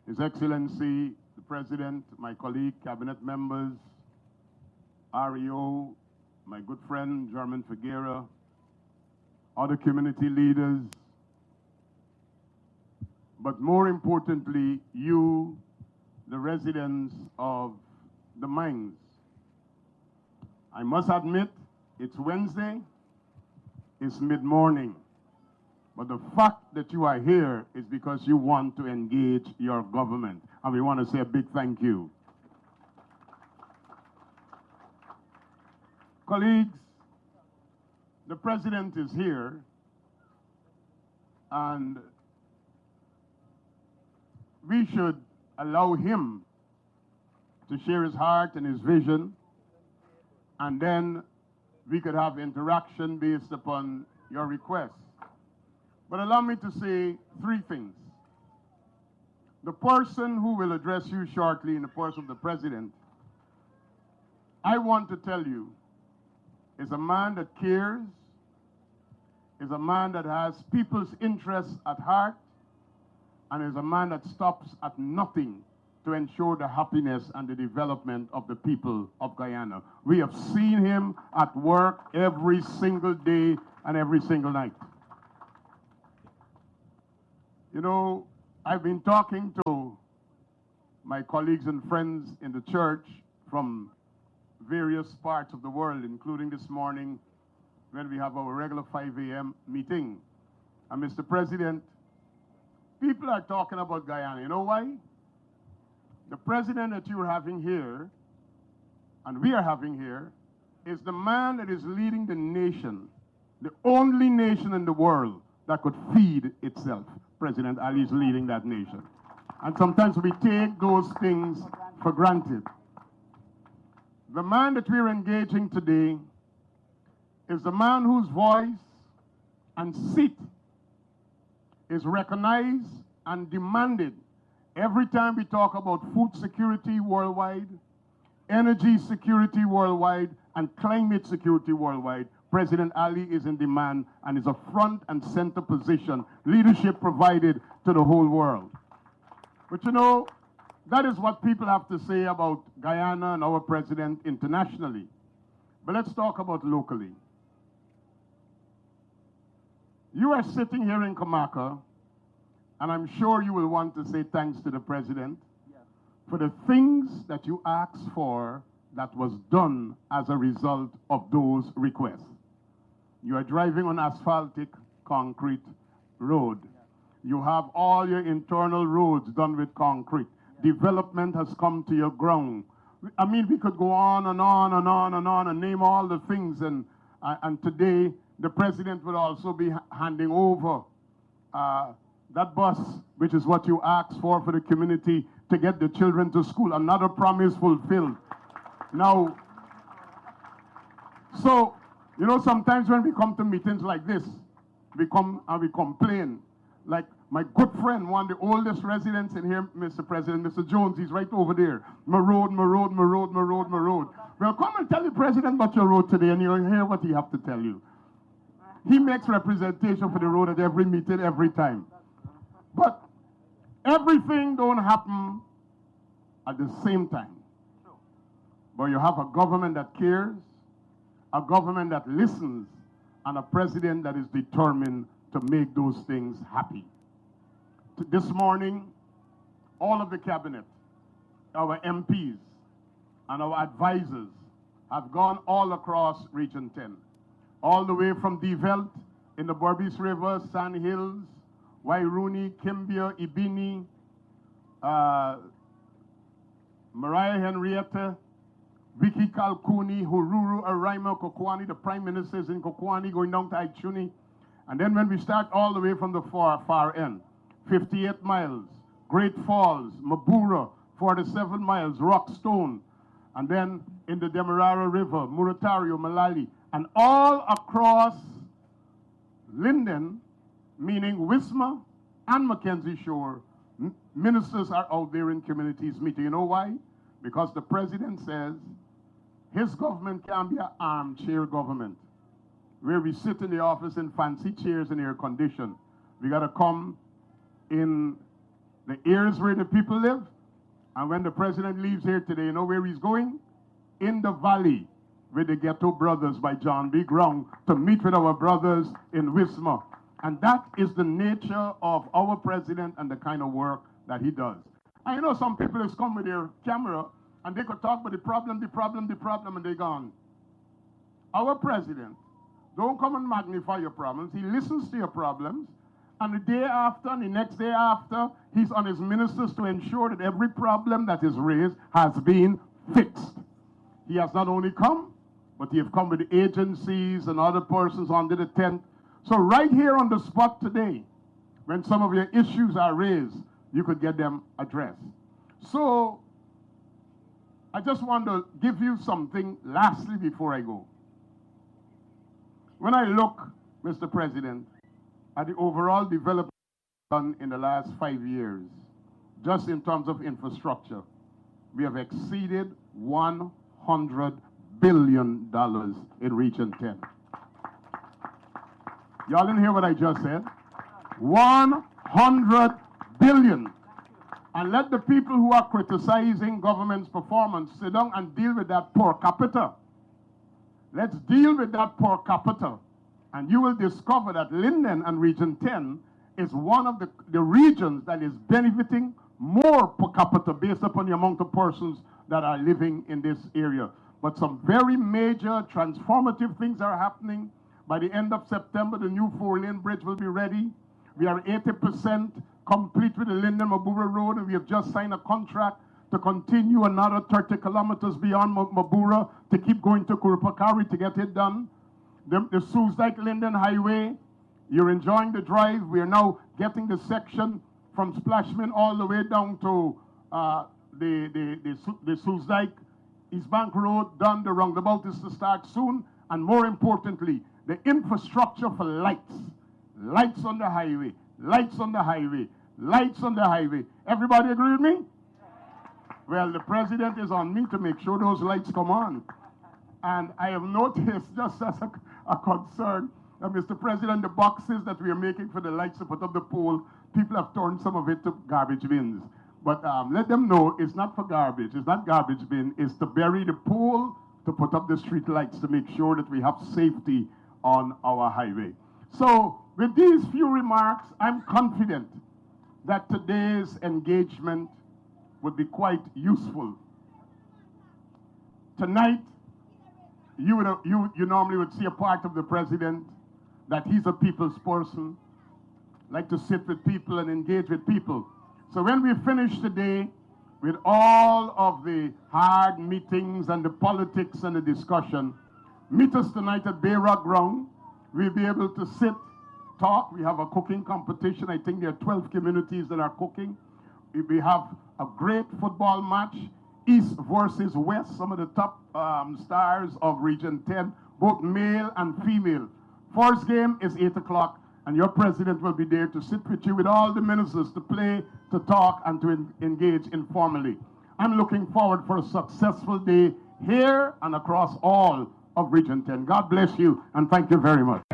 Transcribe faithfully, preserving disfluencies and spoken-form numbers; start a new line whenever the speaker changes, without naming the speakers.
His Excellency, the President, my colleague, cabinet members, R E O, my good friend, German Figuera, other community leaders, but more importantly, you, the residents of the mines. I must admit, it's Wednesday, it's mid-morning, but the fact that you are here is because you want to engage your government, and we want to say a big thank you. Colleagues, the President is here, and we should allow him to share his heart and his vision, and then we could have interaction based upon your requests. But allow me to say three things. The person who will address you shortly in the person of the President, I want to tell you, is a man that cares, is a man that has people's interests at heart, and is a man that stops at nothing to ensure the happiness and the development of the people of Guyana. We have seen him at work every single day and every single night. You know, I've been talking to my colleagues and friends in the church from various parts of the world, including this morning when we have our regular five A M meeting. And Mister President, people are talking about Guyana. You know why? The president that you're having here, and we are having here, is the man that is leading the nation, the only nation in the world that could feed itself. President Ali is leading that nation. And sometimes we take those things for granted. The man that we're engaging today is the man whose voice and seat is recognized and demanded every time we talk about food security worldwide, energy security worldwide, and climate security worldwide. President Ali is in demand and is a front and center position, leadership provided to the whole world. But you know, that is what people have to say about Guyana and our president internationally. But let's talk about locally. You are sitting here in Comaka, and I'm sure you will want to say thanks to the president for the things that you asked for that was done as a result of those requests. You are driving on asphaltic concrete road. You have all your internal roads done with concrete. Development has come to your ground. I mean, we could go on and on and on and on and name all the things, and, uh, and today the president will also be handing over uh, that bus, which is what you asked for for the community to get the children to school. Another promise fulfilled. Now, so, you know, sometimes when we come to meetings like this, we come and we complain. Like my good friend, one of the oldest residents in here, Mister President, Mister Jones, he's right over there. My road, my road, my road, my road, my road. Well, come and tell the president about your road today, and you'll hear what he have to tell you. He makes representation for the road at every meeting, every time. But everything don't happen at the same time. But you have a government that cares, a government that listens, and a president that is determined to make those things happy. This morning, all of the cabinet, our M Ps, and our advisors have gone all across Region ten, all the way from Develt in the Berbice River, Sand Hills, Wairuni, Kimbia, Ibini, uh, Mariah Henrietta, Vicky Kalkuni, Hururu, Araima, Kokwani, the prime ministers in Kokwani, going down to Aichuni. And then when we start all the way from the far, far end, fifty-eight miles, Great Falls, Mabura, forty-seven miles, Rockstone, and then in the Demerara River, Muratario, Malali, and all across Linden, meaning Wisma and Mackenzie Shore, ministers are out there in communities meeting. You know why? Because the president says his government can be an armchair government, where we sit in the office in fancy chairs and air condition. We got to come in The areas where the people live. And when the president leaves here today, you know where he's going? In the valley with the Ghetto Brothers by John B. Ground to meet with our brothers in Wismar. And that is the nature of our president and the kind of work that he does. And you know, some people has come with their camera and they could talk about the problem, the problem, the problem, and they're gone. Our president don't come and magnify your problems. He listens to your problems. And the day after, and the next day after, he's on his ministers to ensure that every problem that is raised has been fixed. He has not only come, but he has come with the agencies and other persons under the tent. So right here on the spot today, when some of your issues are raised, you could get them addressed. So I just want to give you something lastly before I go. When I look, Mister President, at the overall development done in the last five years, just in terms of infrastructure, we have exceeded one hundred billion dollars in Region ten. Y'all didn't hear what I just said? one hundred billion dollars. And let the people who are criticizing government's performance sit down and deal with that per capita. Let's deal with that per capita. And you will discover that Linden and Region ten is one of the, the regions that is benefiting more per capita based upon the amount of persons that are living in this area. But some very major transformative things are happening. By the end of September, the new four-lane bridge will be ready. We are eighty percent complete with the Linden-Mabura Road, and we have just signed a contract to continue another thirty kilometers beyond Mabura to keep going to Kurupakari to get it done. The, the Suzdike-Linden Highway, you're enjoying the drive. We are now getting the section from Splashman all the way down to uh, the, the, the, the Suzdike East Bank Road done. The roundabout is to start soon. And more importantly, the infrastructure for lights. Lights on the highway. Lights on the highway. Lights on the highway. Everybody agree with me? Well, the president is on me to make sure those lights come on. And I have noticed, just as a, a concern, that Mister President, the boxes that we are making for the lights to put up the pole, people have turned some of it to garbage bins. But um, let them know it's not for garbage. It's not garbage bin. It's to bury the pole, to put up the street lights, to make sure that we have safety on our highway. So with these few remarks, I'm confident that today's engagement would be quite useful. Tonight, you, would, you, you normally would see a part of the president that he's a people's person, like to sit with people and engage with people. So when we finish today with all of the hard meetings and the politics and the discussion, meet us tonight at Bayrock Ground. We'll be able to sit, talk. We have a cooking competition. I think there are twelve communities that are cooking. We have a great football match, East versus West, some of the top um, stars of Region ten, both male and female. First game is eight o'clock, and your president will be there to sit with you with all the ministers to play, to talk, and to en engage informally. I'm looking forward for a successful day here and across all of Region ten. God bless you, and thank you very much.